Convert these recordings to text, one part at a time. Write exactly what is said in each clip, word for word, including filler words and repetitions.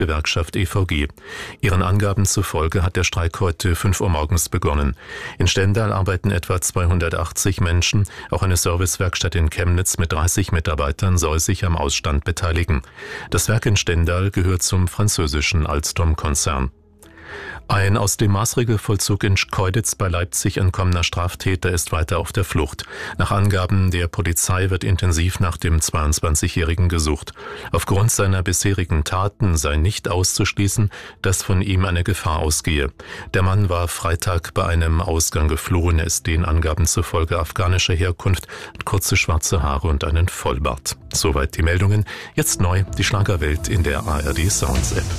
Gewerkschaft E V G. Ihren Angaben zufolge hat der Streik heute fünf Uhr morgens begonnen. In Stendal arbeiten etwa zweihundertachtzig Menschen. Auch eine Servicewerkstatt in Chemnitz mit dreißig Mitarbeitern soll sich am Ausstand beteiligen. Das Werk in Stendal gehört zum französischen Alstom-Konzern. Ein aus dem Maßregelvollzug in Schkeuditz bei Leipzig entkommener Straftäter ist weiter auf der Flucht. Nach Angaben der Polizei wird intensiv nach dem zweiundzwanzigjährigen gesucht. Aufgrund seiner bisherigen Taten sei nicht auszuschließen, dass von ihm eine Gefahr ausgehe. Der Mann war Freitag bei einem Ausgang geflohen. Er ist den Angaben zufolge afghanischer Herkunft, hat kurze schwarze Haare und einen Vollbart. Soweit die Meldungen. Jetzt neu die Schlagerwelt in der A R D Sounds App.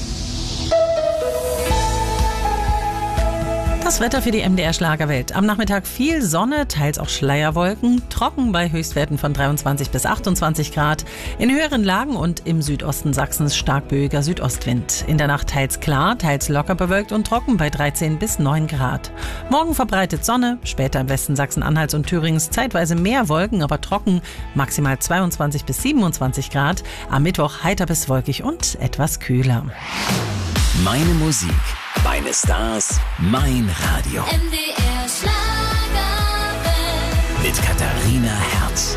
Das Wetter für die M D R Schlagerwelt. Am Nachmittag viel Sonne, teils auch Schleierwolken, trocken bei Höchstwerten von dreiundzwanzig bis achtundzwanzig Grad. In höheren Lagen und im Südosten Sachsens stark böiger Südostwind. In der Nacht teils klar, teils locker bewölkt und trocken bei dreizehn bis neun Grad. Morgen verbreitet Sonne, später im Westen Sachsen-Anhalts und Thürings zeitweise mehr Wolken, aber trocken, maximal zweiundzwanzig bis siebenundzwanzig Grad. Am Mittwoch heiter bis wolkig und etwas kühler. Meine Musik, meine Stars, mein Radio. M D R Schlagerwelt. Mit Katharina Herz.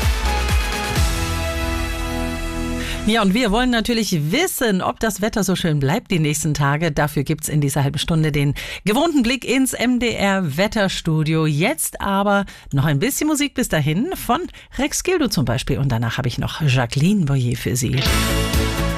Ja, und wir wollen natürlich wissen, ob das Wetter so schön bleibt die nächsten Tage. Dafür gibt's in dieser halben Stunde den gewohnten Blick ins M D R Wetterstudio. Jetzt aber noch ein bisschen Musik bis dahin von Rex Gildo zum Beispiel. Und danach habe ich noch Jacqueline Boyer für Sie.